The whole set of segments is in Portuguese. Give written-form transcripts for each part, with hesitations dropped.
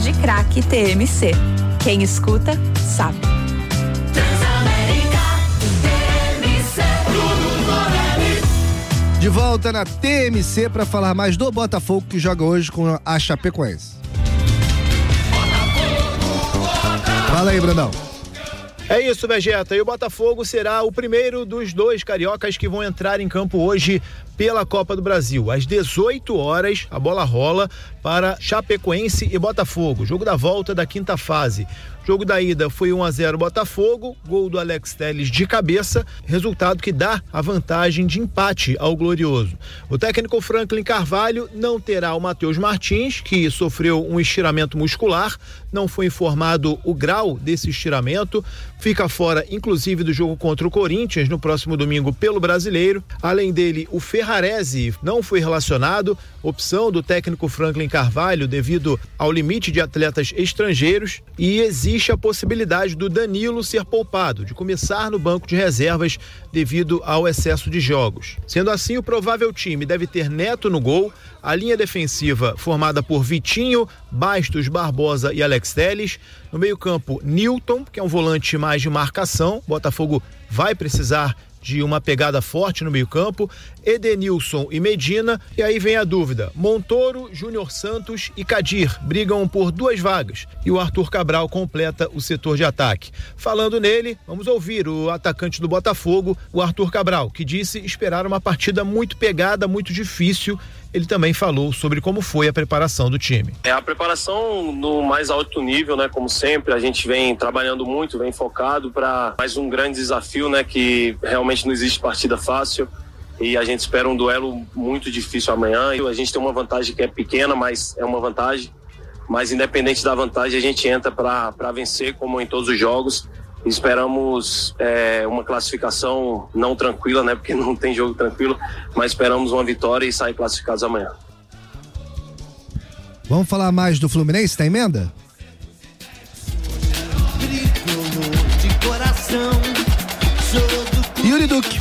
de Craque TMC. Quem escuta, sabe. De volta na TMC para falar mais do Botafogo, que joga hoje com a Chapecoense. Fala aí, Brandão. É isso, Vegeta. E o Botafogo será o primeiro dos 2 cariocas que vão entrar em campo hoje pela Copa do Brasil. Às 18 horas, a bola rola para Chapecoense e Botafogo. Jogo da volta da 5ª fase. Jogo da ida foi 1-0 Botafogo, gol do Alex Telles de cabeça, resultado que dá a vantagem de empate ao Glorioso. O técnico Franklin Carvalho não terá o Matheus Martins, que sofreu um estiramento muscular, não foi informado o grau desse estiramento, fica fora inclusive do jogo contra o Corinthians no próximo domingo pelo Brasileiro. Além dele, o Ferrarese não foi relacionado, opção do técnico Franklin Carvalho devido ao limite de atletas estrangeiros, e existe a possibilidade do Danilo ser poupado, de começar no banco de reservas devido ao excesso de jogos. Sendo assim, o provável time deve ter Neto no gol, a linha defensiva formada por Vitinho, Bastos, Barbosa e Alex Telles. No meio-campo, Nilton, que é um volante mais de marcação. Botafogo vai precisar de uma pegada forte no meio-campo, Edenilson e Medina. E aí vem a dúvida: Montoro, Júnior Santos e Kadir brigam por 2 vagas e o Arthur Cabral completa o setor de ataque. Falando nele, vamos ouvir o atacante do Botafogo, o Arthur Cabral, que disse esperar uma partida muito pegada, muito difícil. Ele também falou sobre como foi a preparação do time. A preparação no mais alto nível, né? Como sempre, a gente vem trabalhando muito, vem focado para mais um grande desafio, né? Que realmente não existe partida fácil e a gente espera um duelo muito difícil amanhã. A gente tem uma vantagem que é pequena, mas é uma vantagem. Mas independente da vantagem, a gente entra para vencer, como em todos os jogos. Esperamos uma classificação não tranquila, né? Porque não tem jogo tranquilo, mas esperamos uma vitória e sair classificados amanhã. Vamos falar mais do Fluminense, tá emenda? Yuri Duque.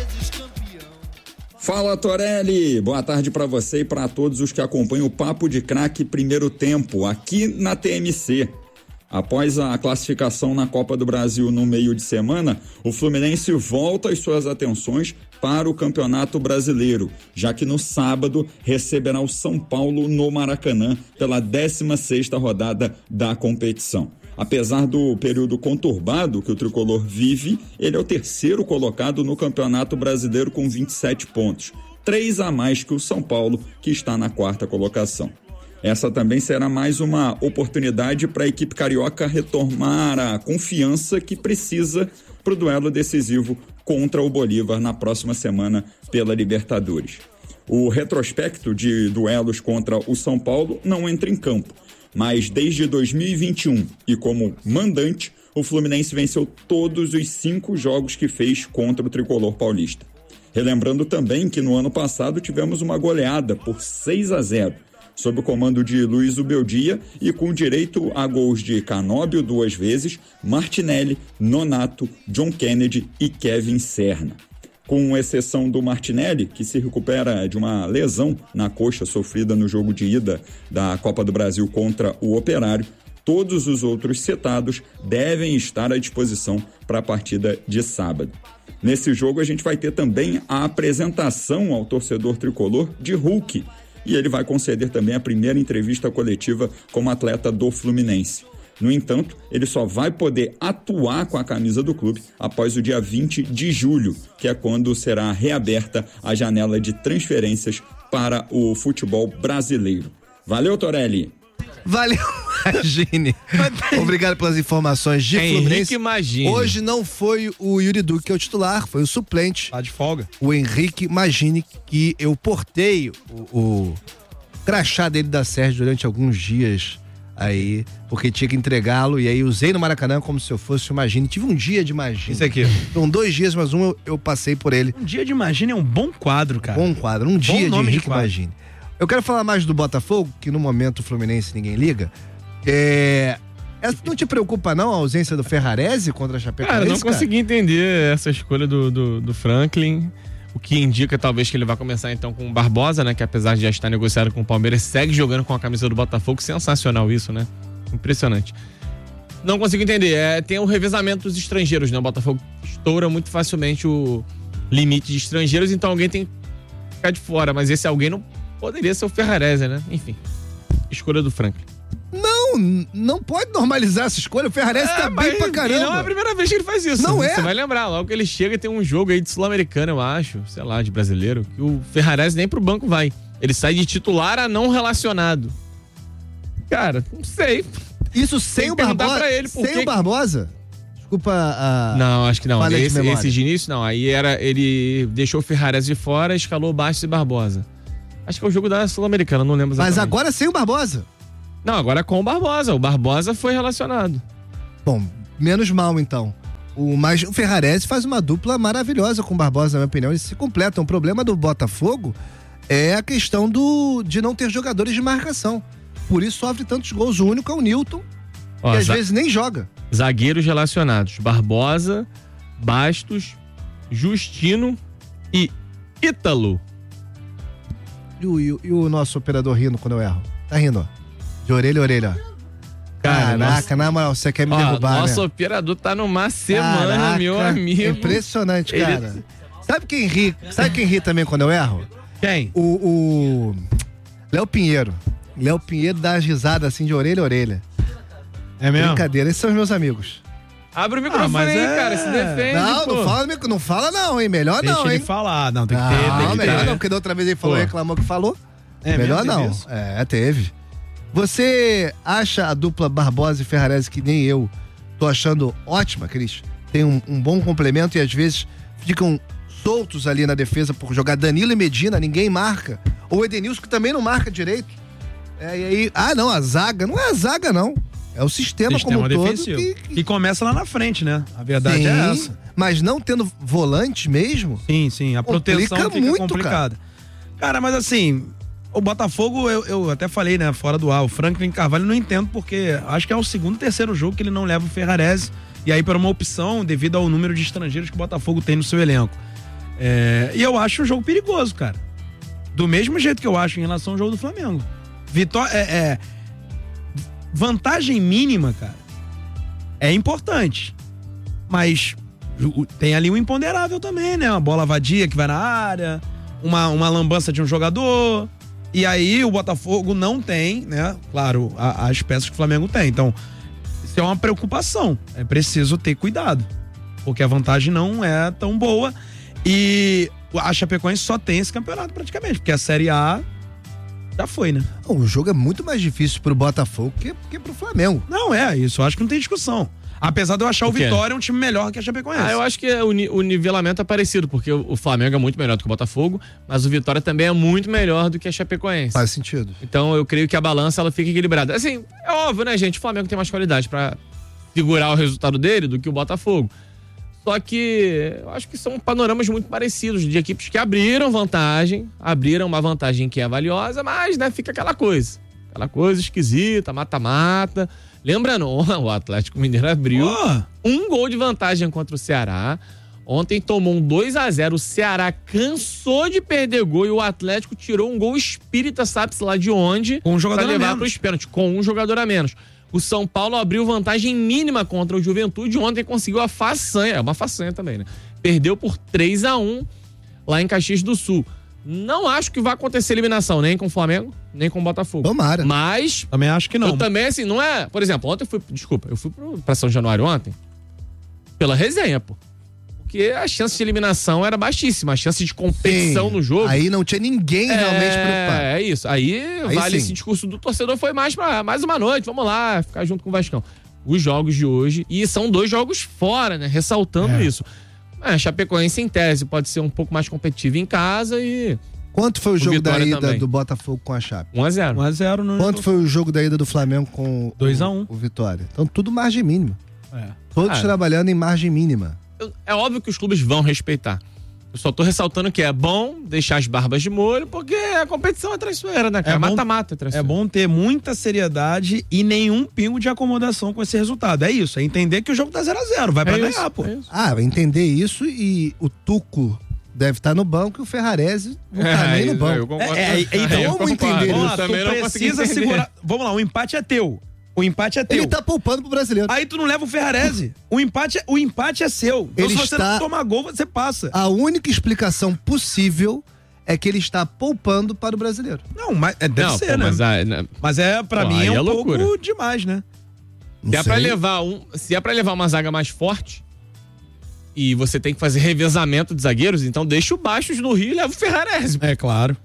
Fala, Torelli, boa tarde para você e para todos os que acompanham o Papo de Craque Primeiro Tempo, aqui na TMC. Após a classificação na Copa do Brasil no meio de semana, o Fluminense volta as suas atenções para o Campeonato Brasileiro, já que no sábado receberá o São Paulo no Maracanã pela 16ª rodada da competição. Apesar do período conturbado que o tricolor vive, ele é o 3º colocado no Campeonato Brasileiro com 27 pontos, 3 a mais que o São Paulo, que está na 4ª colocação. Essa também será mais uma oportunidade para a equipe carioca retomar a confiança que precisa para o duelo decisivo contra o Bolívar na próxima semana pela Libertadores. O retrospecto de duelos contra o São Paulo não entra em campo, mas desde 2021 e como mandante, o Fluminense venceu todos os 5 jogos que fez contra o tricolor paulista. Relembrando também que no ano passado tivemos uma goleada por 6-0, sob o comando de Luiz Ubeldia e com direito a gols de Canóbio 2 vezes, Martinelli, Nonato, John Kennedy e Kevin Serna. Com exceção do Martinelli, que se recupera de uma lesão na coxa sofrida no jogo de ida da Copa do Brasil contra o Operário, todos os outros citados devem estar à disposição para a partida de sábado. Nesse jogo a gente vai ter também a apresentação ao torcedor tricolor de Hulk, e ele vai conceder também a primeira entrevista coletiva como atleta do Fluminense. No entanto, ele só vai poder atuar com a camisa do clube após o dia 20 de julho, que é quando será reaberta a janela de transferências para o futebol brasileiro. Valeu, Torelli! Valeu, Magine. Obrigado pelas informações de Fluminense. Henrique Magine. Hoje não foi o Yuri Duque que é o titular, foi o suplente. Tá de folga. O Henrique Magine, que eu portei o crachá dele da Sérgio durante alguns dias aí, porque tinha que entregá-lo, e aí usei no Maracanã como se eu fosse o Magine. Tive um dia de Magine. Isso aqui. Então 2 dias, mas eu passei por ele. Um dia de Magine é um bom quadro, cara. Bom quadro, um dia de Henrique Magine. Eu quero falar mais do Botafogo, que no momento o Fluminense ninguém liga. Não te preocupa não a ausência do Ferrarese contra a Chapecoense? Cara, eu não consegui entender essa escolha do Franklin. O que indica talvez que ele vai começar então com o Barbosa, né? Que apesar de já estar negociado com o Palmeiras, segue jogando com a camisa do Botafogo. Sensacional isso, né? Impressionante. Não consigo entender. Tem o revezamento dos estrangeiros, né? O Botafogo estoura muito facilmente o limite de estrangeiros, então alguém tem que ficar de fora. Mas esse alguém não poderia ser o Ferrarese, né? Enfim, escolha do Franklin. Não pode normalizar essa escolha. O Ferrarese tá bem pra caramba. Não é a primeira vez que ele faz isso. Não Você é? vai lembrar, logo que ele chega tem um jogo aí de sul-americano, eu acho, sei lá, de brasileiro, que o Ferrarese nem pro banco vai. Ele sai de titular a não relacionado. Cara, não sei. Isso sem o Barbosa? Pra ele, sem o Barbosa? Desculpa a... Não, acho que não. Falha de memória. Esse de início, não. Aí ele deixou o Ferrarese de fora, escalou Bastos e Barbosa. Acho que é o jogo da Sul-Americana, não lembro exatamente. Mas agora sem o Barbosa? Não, agora é com o Barbosa. O Barbosa foi relacionado. Bom, menos mal então. Mas o Ferrarese faz uma dupla maravilhosa com o Barbosa, na minha opinião. Eles se completam. O problema do Botafogo é a questão de não ter jogadores de marcação. Por isso sofre tantos gols. O único é o Newton, que às vezes nem joga. Zagueiros relacionados: Barbosa, Bastos, Justino e Ítalo. E o nosso operador rindo quando eu erro? Tá rindo, ó. De orelha a orelha, ó. Caraca, na moral, você quer me derrubar, nosso né? Operador tá numa semana, meu amigo. Impressionante, cara. Sabe quem ri também quando eu erro? Quem? O Léo Pinheiro. Léo Pinheiro dá as risadas assim de orelha a orelha. É mesmo? Brincadeira, esses são os meus amigos. Abre o microfone aí, cara, se defende. Não fala não, hein? Melhor Deixa não, hein? ele falar. Não, tem que ter. Não, melhor não, porque da outra vez ele falou, reclamou que falou. Melhor não. Teve. Você acha a dupla Barbosa e Ferrarese, que nem eu tô achando ótima, Cris? Tem um bom complemento e às vezes ficam soltos ali na defesa por jogar Danilo e Medina, ninguém marca. Ou o Edenilson, que também não marca direito. E aí, não, a zaga, não é a zaga não. É o sistema como um todo que começa lá na frente, né? A verdade é essa. Mas não tendo volante mesmo. Sim, a proteção fica muito complicada. Cara, mas assim, o Botafogo, eu até falei, né, fora do ar, o Franklin Carvalho, não entendo porque acho que é o segundo, terceiro jogo que ele não leva o Ferrarese, e aí por uma opção devido ao número de estrangeiros que o Botafogo tem no seu elenco. E eu acho um jogo perigoso, cara. Do mesmo jeito que eu acho em relação ao jogo do Flamengo. Vantagem mínima, cara, é importante, mas tem ali um imponderável também, né? Uma bola vadia que vai na área, uma lambança de um jogador, e aí o Botafogo não tem, né? Claro, as peças que o Flamengo tem. Então, isso é uma preocupação. É preciso ter cuidado, porque a vantagem não é tão boa. E a Chapecoense só tem esse campeonato praticamente, porque a Série A já foi, né? O jogo é muito mais difícil pro Botafogo que pro Flamengo. Não, isso eu acho que não tem discussão. Apesar de eu achar o Vitória um time melhor que a Chapecoense. Eu acho que o nivelamento é parecido, porque o Flamengo é muito melhor do que o Botafogo, mas o Vitória também é muito melhor do que a Chapecoense. Faz sentido. Então eu creio que a balança ela fica equilibrada. Assim, é óbvio, né, gente? O Flamengo tem mais qualidade pra segurar o resultado dele do que o Botafogo. Só que eu acho que são panoramas muito parecidos de equipes que abriram uma vantagem que é valiosa, mas, né, fica aquela coisa esquisita, mata-mata. Lembrando, o Atlético Mineiro abriu um gol de vantagem contra o Ceará. Ontem tomou um 2-0, o Ceará cansou de perder gol e o Atlético tirou um gol espírita, sabe-se lá de onde, com um jogador pra levar a menos. Pros pênaltis, com um jogador a menos. O São Paulo abriu vantagem mínima contra o Juventude. Ontem conseguiu a façanha. É uma façanha também, né? Perdeu por 3-1 lá em Caxias do Sul. Não acho que vai acontecer eliminação nem com o Flamengo, nem com o Botafogo. Tomara. Mas... também acho que não. Eu também, assim, não é... Por exemplo, ontem eu fui pra São Januário ontem pela resenha, pô. Porque a chance de eliminação era baixíssima. A chance de competição no jogo... Aí não tinha ninguém realmente preocupado. É isso. Aí vale sim. Esse discurso do torcedor foi mais pra mais uma noite. Vamos lá, ficar junto com o Vascão. Os jogos de hoje... E são 2 jogos fora, né? Ressaltando isso. A Chapecoense, em tese, pode ser um pouco mais competitiva em casa e... Quanto foi o jogo da ida também do Botafogo com a Chape? 1-0. 1-0 no... Quanto foi o jogo da ida do Flamengo com 2-1. o Vitória? Então tudo margem mínima. Todos trabalhando em margem mínima. É óbvio que os clubes vão respeitar. Eu só tô ressaltando que é bom deixar as barbas de molho, porque a competição é traiçoeira, né, cara? Mata-mata é traiçoeira. É bom ter muita seriedade e nenhum pingo de acomodação com esse resultado. É isso, é entender que o jogo tá 0-0, vai pra ganhar, pô. Entender isso, e o Tuco deve estar no banco e o Ferrarese não tá nem no banco. Então, vamos entender isso. Tu precisa segurar. Vamos lá, o empate é teu. O empate é teu. Ele tá poupando pro brasileiro. Aí tu não leva o Ferrarese. O empate é seu. Então, Ele se você está- não tomar gol, você passa. A única explicação possível é que ele está poupando para o brasileiro. Não, mas deve Não, ser, pô, né? mas Mas pra Pô, mim aí é é um loucura. pouco demais, né? Se é pra levar uma zaga mais forte e você tem que fazer revezamento de zagueiros, então deixa o Bastos no Rio e leva o Ferrarese. É claro.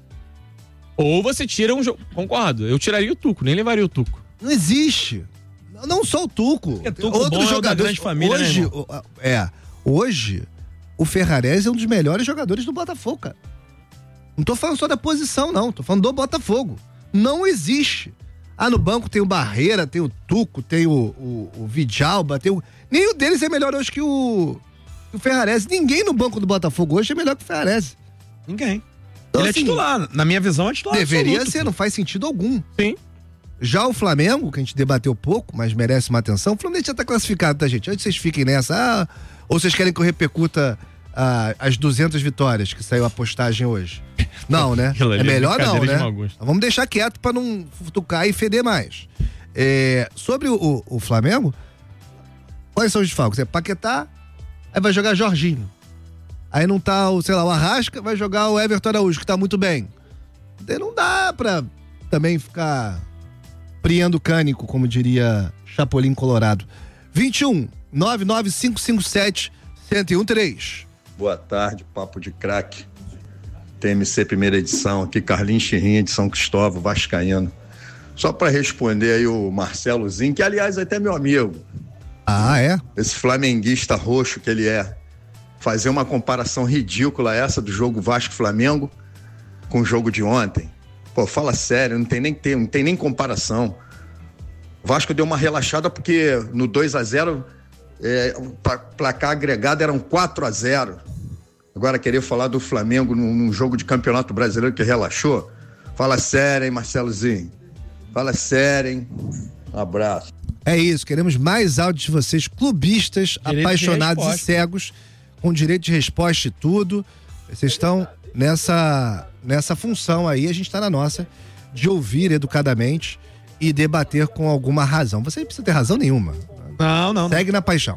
Ou você tira um jogo. Concordo, eu tiraria o Tuco, nem levaria o Tuco. Não existe. Não só o Tuco. Porque Tuco bom é o da grande família, né, hoje, irmão? hoje, o Ferrarese é um dos melhores jogadores do Botafogo, cara. Não tô falando só da posição, não. Tô falando do Botafogo. Não existe. No banco tem o Barreira, tem o Tuco, tem o Vidalba, tem o... Nenhum deles é melhor hoje que o Ferrarese. Ninguém no banco do Botafogo hoje é melhor que o Ferrarese. Ninguém. Então, Ele é assim, titular. Na minha visão, é titular deveria absoluto, ser, pô. não faz sentido algum. Sim. Já o Flamengo, que a gente debateu pouco, mas merece uma atenção, o Flamengo já tá classificado, tá, gente? Antes vocês fiquem nessa, ou vocês querem que eu repercuta as 200 vitórias que saiu a postagem hoje? Não, né? Aquilo ali É é melhor não, brincadeira de né? mau gosto. Vamos deixar quieto pra não futucar e feder mais. Sobre o Flamengo, quais são os desfalques? É Paquetá, aí vai jogar Jorginho. Aí não tá, o Arrasca, vai jogar o Everton Araújo, que tá muito bem. Daí não dá pra também ficar priando cânico, como diria Chapolin Colorado. 21 99557 1013. Boa tarde, Papo de Craque. TMC primeira edição, aqui Carlinhos Chirrinha de São Cristóvão, vascaíno. Só para responder aí o Marcelozinho, que aliás é até meu amigo. É? Esse flamenguista roxo que ele é. Fazer uma comparação ridícula essa do jogo Vasco-Flamengo com o jogo de ontem. Pô, fala sério, não tem nem comparação. O Vasco deu uma relaxada porque no 2-0 o placar agregado eram 4-0. Agora querer falar do Flamengo num jogo de campeonato brasileiro que relaxou? Fala sério, hein, Marcelozinho? Fala sério, hein? Um abraço. É isso, queremos mais áudios de vocês, clubistas, Direito apaixonados de e resposta. cegos, com direito de resposta e tudo. Vocês estão nessa função aí, a gente está na nossa, de ouvir educadamente e debater com alguma razão. Você não precisa ter razão nenhuma. Não. Segue na paixão.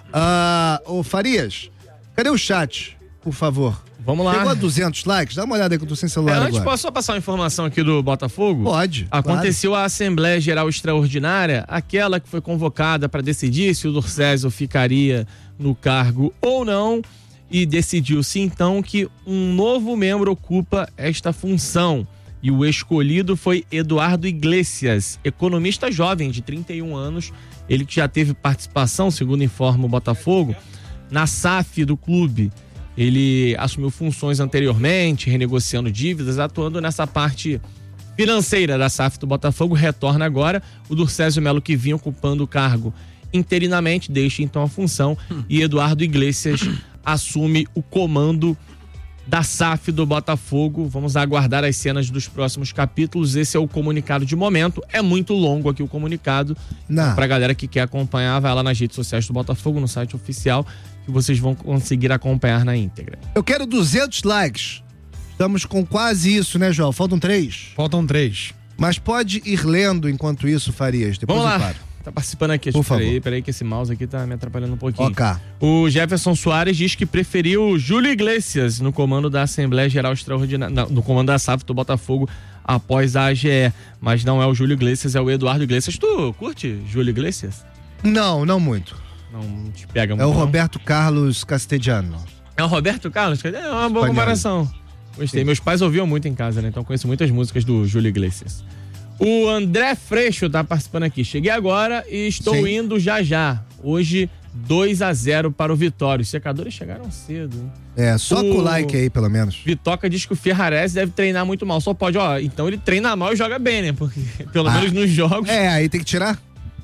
Ô Farias, cadê o chat, por favor? Vamos lá. Chegou a 200 likes? Dá uma olhada aí que eu tô sem celular Antes, agora. posso só passar uma informação aqui do Botafogo? Pode. Aconteceu a Assembleia Geral Extraordinária, aquela que foi convocada para decidir se o Durcésio ficaria no cargo ou não, e decidiu-se então que um novo membro ocupa esta função. E o escolhido foi Eduardo Iglesias, economista jovem de 31 anos, ele que já teve participação, segundo informa o Botafogo, na SAF do clube. Ele assumiu funções anteriormente, renegociando dívidas, atuando nessa parte financeira da SAF do Botafogo, retorna agora. O Durcésio Melo, que vinha ocupando o cargo interinamente, deixa então a função e Eduardo Iglesias assume o comando da SAF do Botafogo. Vamos aguardar as cenas dos próximos capítulos. Esse é o comunicado de momento. É muito longo aqui o comunicado. Pra galera que quer acompanhar, vai lá nas redes sociais do Botafogo, no site oficial, que vocês vão conseguir acompanhar na íntegra. Eu quero 200 likes. Estamos com quase isso, né, João? Faltam 3. Faltam 3. Mas pode ir lendo enquanto isso, Farias. Depois Vamos eu lá. paro. Tá participando aqui. Por favor. Peraí que esse mouse aqui tá me atrapalhando um pouquinho. Ok. O Jefferson Soares diz que preferiu Júlio Iglesias no comando da Assembleia Geral Extraordinária, no comando da SAF do Botafogo após a AGE. Mas não é o Júlio Iglesias, é o Eduardo Iglesias. Tu curte Júlio Iglesias? Não muito. Não te pega muito. É o não? Roberto Carlos Castellanos. É o Roberto Carlos? É uma boa Espanhol. comparação. Gostei. Meus pais ouviam muito em casa, né? Então conheço muitas músicas do Júlio Iglesias. O André Freixo tá participando aqui. Cheguei agora e estou indo já. Hoje, 2-0 para o Vitória. Os secadores chegaram cedo, hein? Só com o like aí, pelo menos. Vitoca diz que o Ferrarese deve treinar muito mal. Só pode, então ele treina mal e joga bem, né? Porque pelo menos nos jogos... aí tem que tirar.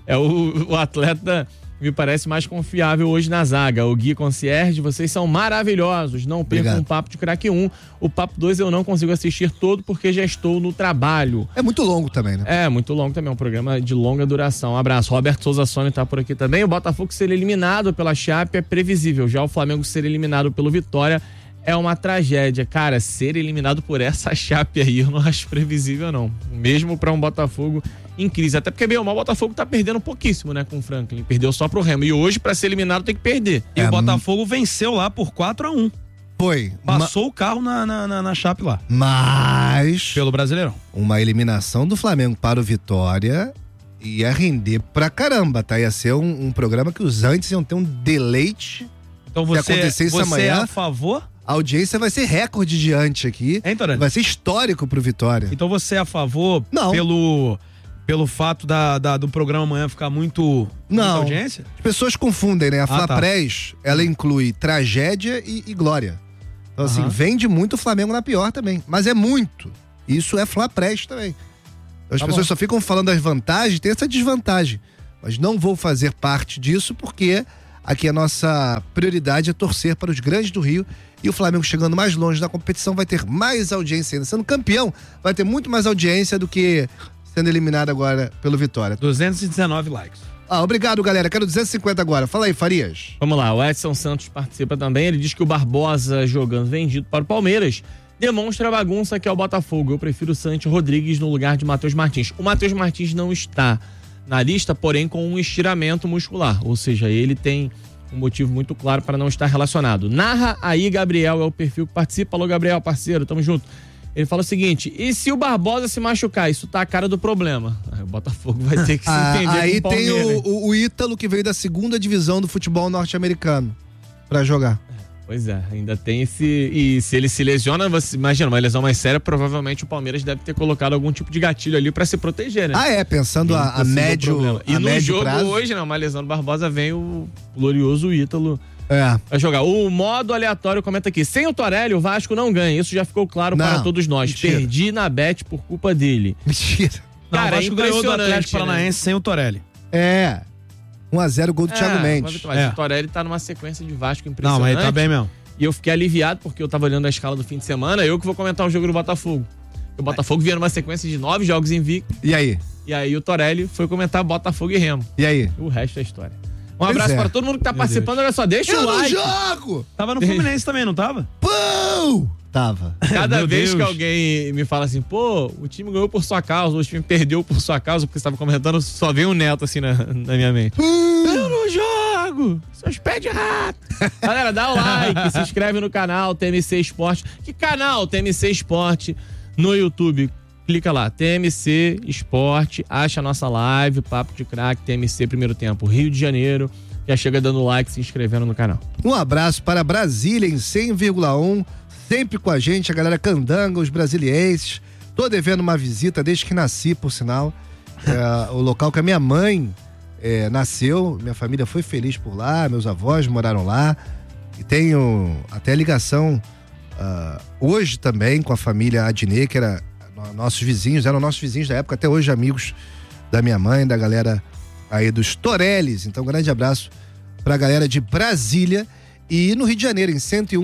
O atleta me parece mais confiável hoje na zaga. O Gui Concierge, vocês são maravilhosos. Não percam um Papo de Craque 1. O Papo 2 eu não consigo assistir todo porque já estou no trabalho. É muito longo também, né? É, muito longo também. É um programa de longa duração. Um abraço. Roberto Souza Sônia tá por aqui também. O Botafogo ser eliminado pela Chape é previsível. Já o Flamengo ser eliminado pelo Vitória é uma tragédia. Cara, ser eliminado por essa chape aí eu não acho previsível, não. Mesmo pra um Botafogo em crise. Até porque, bem, o Botafogo tá perdendo pouquíssimo, né, com o Franklin. Perdeu só pro Remo. E hoje, pra ser eliminado, tem que perder. E o Botafogo venceu lá por 4-1. Foi. Passou o carro na chape lá. Mas... Pelo Brasileirão. Uma eliminação do Flamengo para o Vitória ia render pra caramba, tá? Ia ser um programa que os antes iam ter um deleite. Então você amanhã, é a favor? A audiência vai ser recorde diante aqui. Vai ser histórico pro Vitória. Então você é a favor? Não. Pelo fato do programa amanhã ficar muita audiência? As pessoas confundem, né? A Fla-Pres, ela inclui tragédia e glória. Então, assim, vende muito o Flamengo na pior também. Mas é muito. Isso é Fla-Pres também. Então, as pessoas só ficam falando das vantagens, tem essa desvantagem. Mas não vou fazer parte disso porque aqui a nossa prioridade é torcer para os grandes do Rio. E o Flamengo chegando mais longe da competição vai ter mais audiência ainda. Sendo campeão, vai ter muito mais audiência do que sendo eliminado agora pelo Vitória. 219 likes. Obrigado, galera. Quero 250 agora. Fala aí, Farias. Vamos lá, o Edson Santos participa também. Ele diz que o Barbosa jogando vendido para o Palmeiras demonstra a bagunça que é o Botafogo. Eu prefiro o Santi Rodrigues no lugar de Matheus Martins. O Matheus Martins não está na lista, porém com um estiramento muscular. Ou seja, ele tem um motivo muito claro para não estar relacionado. Narra aí, Gabriel, é o perfil que participa. Alô, Gabriel, parceiro, tamo junto. Ele fala o seguinte: e se o Barbosa se machucar? Isso tá a cara do problema. O Botafogo vai ter que se entender aí com o Palmeiras. Tem o Ítalo, que veio da 2ª divisão do futebol norte-americano pra jogar. Pois é, ainda tem esse... E se ele se lesiona, você imagina, uma lesão mais séria, provavelmente o Palmeiras deve ter colocado algum tipo de gatilho ali pra se proteger, né? Pensando a médio E no jogo prazo. hoje, né, uma lesão do Barbosa, vem o glorioso Ítalo vai jogar. O modo aleatório comenta aqui: sem o Torelli, o Vasco não ganha. Isso já ficou claro para todos nós. Mentira. Perdi na bet por culpa dele. Mentira. Cara, o Vasco ganhou do Atlético Paranaense sem o Torelli. 1-0 gol do Thiago Mendes. Mas o Torelli tá numa sequência de Vasco impressionante. Não, mas ele tá bem mesmo. E eu fiquei aliviado porque eu tava olhando a escala do fim de semana. Eu que vou comentar o jogo do Botafogo. O Botafogo vinha numa sequência de 9 jogos invicto. E aí? E aí o Torelli foi comentar Botafogo e Remo. E aí? O resto é história. Um abraço para todo mundo que tá participando. Olha só, deixa o like. Jogo! Tava no Fluminense também, não tava? Pum! Tava. Cada vez que alguém me fala assim, pô, o time ganhou por sua causa, o time perdeu por sua causa, porque você estava comentando, só vem um Neto assim na minha mente. Eu não jogo! Seus pés de rato! Galera, dá o like, se inscreve no canal TMC Esporte. Que canal? TMC Esporte no YouTube. Clica lá, TMC Esporte, acha a nossa live, Papo de Craque, TMC Primeiro Tempo, Rio de Janeiro. Já chega dando like, se inscrevendo no canal. Um abraço para Brasília em 100,1, sempre com a gente, a galera candanga, os brasilienses. Tô devendo uma visita desde que nasci, por sinal. O local que a minha mãe nasceu, minha família foi feliz por lá, meus avós moraram lá. E tenho até ligação hoje também com a família Adnet, que eram nossos vizinhos da época, até hoje amigos da minha mãe, da galera aí dos Torelles. Então, um grande abraço pra galera de Brasília. E no Rio de Janeiro, em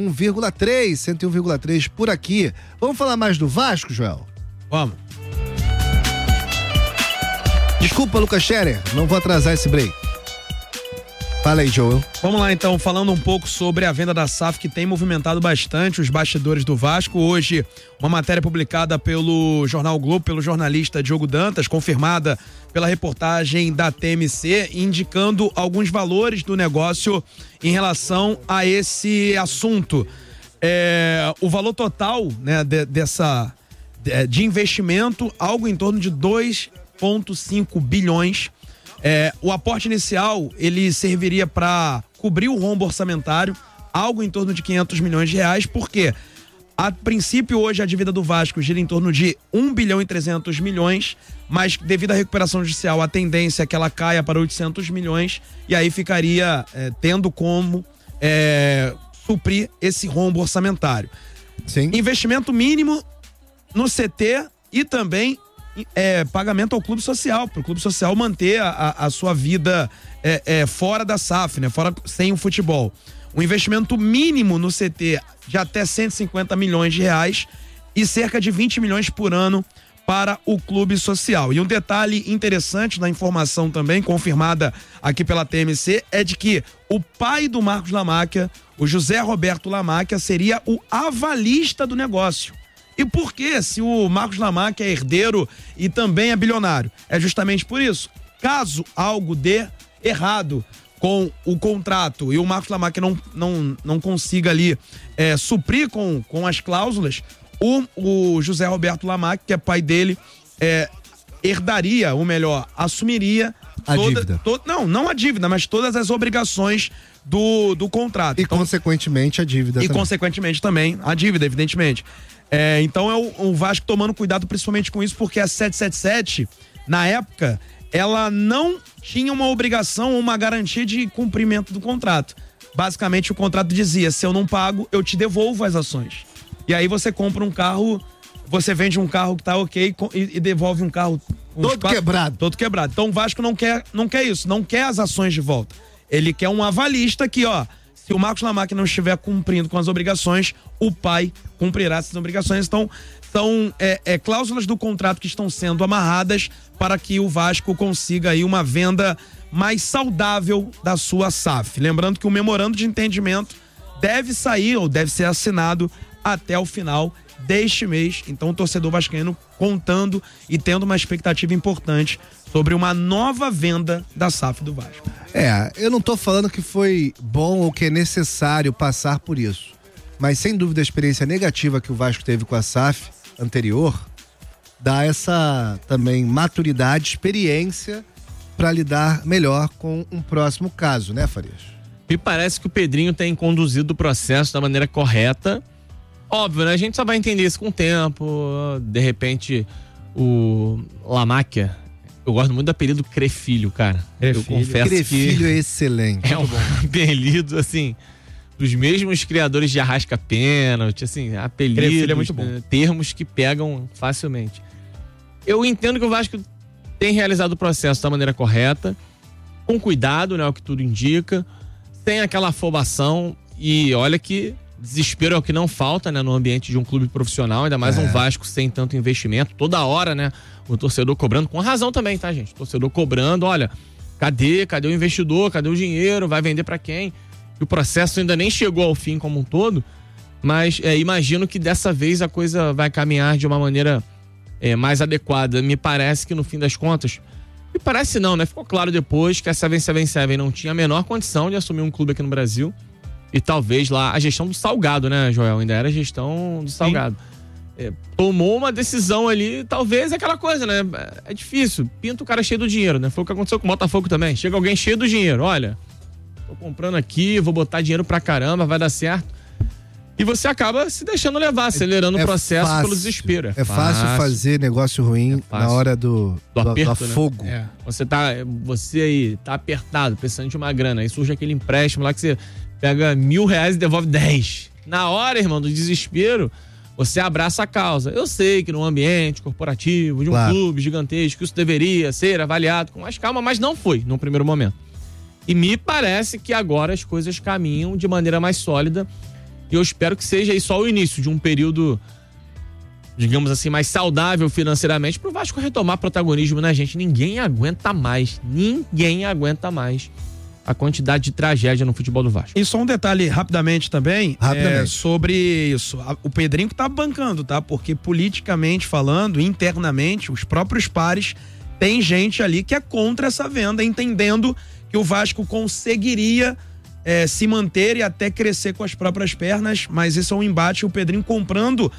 101,3 por aqui. Vamos falar mais do Vasco, Joel? Vamos. Desculpa, Lucas Scherer, não vou atrasar esse break. Fala aí, Joel. Vamos lá, então, falando um pouco sobre a venda da SAF, que tem movimentado bastante os bastidores do Vasco. Hoje, uma matéria publicada pelo Jornal Globo, pelo jornalista Diogo Dantas, confirmada pela reportagem da TMC, indicando alguns valores do negócio em relação a esse assunto. O valor total, né, de investimento, algo em torno de 2,5 bilhões. O aporte inicial, ele serviria para cobrir o rombo orçamentário, algo em torno de 500 milhões de reais, porque a princípio hoje a dívida do Vasco gira em torno de 1 bilhão e 300 milhões, mas devido à recuperação judicial a tendência é que ela caia para 800 milhões e aí ficaria tendo como suprir esse rombo orçamentário. Sim. Investimento mínimo no CT e também pagamento ao clube social, para o clube social manter a sua vida fora da SAF, né? Sem o futebol. Um investimento mínimo no CT de até 150 milhões de reais e cerca de 20 milhões por ano para o clube social. E um detalhe interessante da informação também, confirmada aqui pela TMC, é de que o pai do Marcos Lamáquia, o José Roberto Lamáquia seria o avalista do negócio. E por quê? Se o Marcos Lamáquia é herdeiro e também é bilionário? É justamente por isso. Caso algo dê errado com o contrato e o Marcos Lamáquia não consiga ali suprir com as cláusulas, o José Roberto Lamáquia, que é pai dele, herdaria, ou melhor, assumiria a dívida. Não a dívida, mas todas as obrigações do contrato. E consequentemente a dívida também. Consequentemente também a dívida, evidentemente. Então o Vasco tomando cuidado principalmente com isso, porque a 777, na época, ela não tinha uma obrigação ou uma garantia de cumprimento do contrato. Basicamente, o contrato dizia: se eu não pago, eu te devolvo as ações. E aí você compra um carro, você vende um carro que tá ok e devolve um carro todo quebrado. Então o Vasco não quer isso, não quer as ações de volta. Ele quer um avalista que, se o Marcos Lamáquia não estiver cumprindo com as obrigações, o pai cumprirá essas obrigações. Então, são cláusulas do contrato que estão sendo amarradas para que o Vasco consiga aí uma venda mais saudável da sua SAF. Lembrando que o memorando de entendimento deve sair ou deve ser assinado até o final deste mês. Então o torcedor vascaíno contando e tendo uma expectativa importante sobre uma nova venda da SAF do Vasco. Eu não tô falando que foi bom ou que é necessário passar por isso, mas sem dúvida a experiência negativa que o Vasco teve com a SAF anterior dá essa também maturidade, experiência para lidar melhor com um próximo caso, né, Farias? Me parece que o Pedrinho tem conduzido o processo da maneira correta. Óbvio, né? A gente só vai entender isso com o tempo. De repente, o Lamáquia, eu gosto muito do apelido Crefilho, cara. Eu confesso Crefilho é excelente. É um apelido, assim, dos mesmos criadores de Arrasca Pênalti, assim, apelidos, Crefilho é muito bom. Termos que pegam facilmente. Eu entendo que o Vasco tem realizado o processo da maneira correta, com cuidado, né? O que tudo indica, sem aquela afobação, e olha que desespero é o que não falta, né, no ambiente de um clube profissional, ainda mais um Vasco sem tanto investimento, toda hora, né, o torcedor cobrando, com razão também, tá, gente? O torcedor cobrando, olha, cadê o investidor, cadê o dinheiro, vai vender pra quem? E o processo ainda nem chegou ao fim como um todo, mas imagino que dessa vez a coisa vai caminhar de uma maneira mais adequada. Me parece que no fim das contas, me parece não, né, ficou claro depois que a 777 não tinha a menor condição de assumir um clube aqui no Brasil. E talvez lá, a gestão do Salgado, né, Joel? Ainda era a gestão do Salgado. Tomou uma decisão ali, talvez aquela coisa, né? É difícil, pinta o cara cheio do dinheiro, né? Foi o que aconteceu com o Botafogo também. Chega alguém cheio do dinheiro, olha, tô comprando aqui, vou botar dinheiro pra caramba, vai dar certo. E você acaba se deixando levar, acelerando o processo pelo desespero. É fácil fazer negócio ruim na hora do aperto, afogo. Né? Você aí tá apertado, precisando de uma grana, aí surge aquele empréstimo lá que você pega R$1.000 e devolve 10. Na hora, irmão, do desespero, você abraça a causa. Eu sei que no ambiente corporativo de um clube gigantesco, isso deveria ser avaliado com mais calma, mas não foi no primeiro momento. E me parece que agora as coisas caminham de maneira mais sólida, e eu espero que seja aí só o início de um período, digamos assim, mais saudável financeiramente pro Vasco retomar protagonismo, né, gente? Ninguém aguenta mais a quantidade de tragédia no futebol do Vasco. E só um detalhe rapidamente também. Sobre isso. O Pedrinho que tá bancando, tá? Porque politicamente falando, internamente, os próprios pares, tem gente ali que é contra essa venda, entendendo que o Vasco conseguiria se manter e até crescer com as próprias pernas, mas isso é um embate, o Pedrinho comprando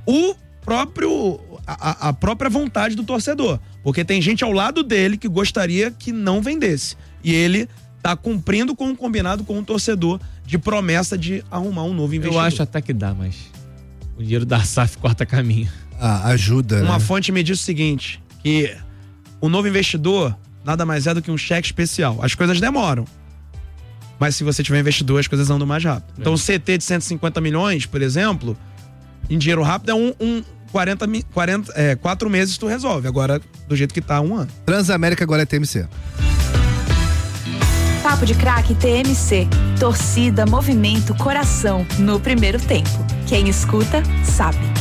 a própria vontade do torcedor. Porque tem gente ao lado dele que gostaria que não vendesse. E ele tá cumprindo com um combinado com o torcedor de promessa de arrumar um novo investidor. Eu acho até que dá, mas o dinheiro da SAF corta caminho. Ajuda, Uma fonte me disse o seguinte, que o novo investidor nada mais é do que um cheque especial. As coisas demoram, mas se você tiver investidor, as coisas andam mais rápido. Então o CT de 150 milhões, por exemplo, em dinheiro rápido é 4 meses tu resolve. Agora, do jeito que tá, 1 ano. Transamérica agora é TMC. Papo de Craque TMC. Torcida, movimento, coração no primeiro tempo. Quem escuta, sabe.